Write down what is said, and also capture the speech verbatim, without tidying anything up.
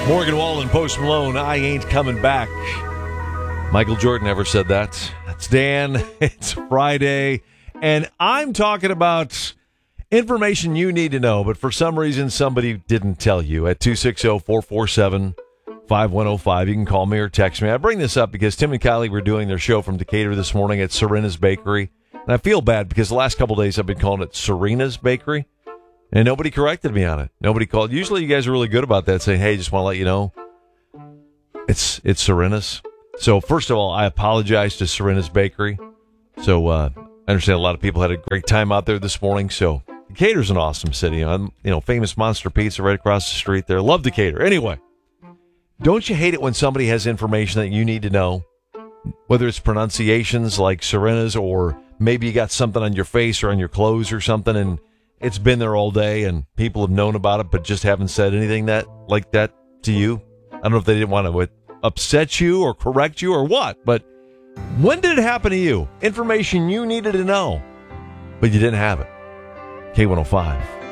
Morgan Wallen, Post Malone, I ain't coming back. Michael Jordan never said that. That's Dan. It's Friday, and I'm talking about information you need to know, but for some reason somebody didn't tell you. At two six zero, four four seven, five one zero five, you can call me or text me. I bring this up because Tim and Kylie were doing their show from Decatur this morning at Serena's Bakery, and I feel bad because the last couple of days I've been calling it Serena's Bakery. And nobody corrected me on it. Nobody called. Usually you guys are really good about that, saying, hey, just want to let you know, it's it's Serena's. So first of all, I apologize to Serena's Bakery. So uh, I understand a lot of people had a great time out there this morning. So Decatur's an awesome city. I'm, you know, famous Monster Pizza right across the street there. Love Decatur. Anyway, don't you hate it when somebody has information that you need to know? Whether it's pronunciations like Serena's, or maybe you got something on your face or on your clothes or something, and it's been there all day, and people have known about it, but just haven't said anything that like that to you. I don't know if they didn't want to upset you or correct you or what, but when did it happen to you? Information you needed to know, but you didn't have it. K one oh five.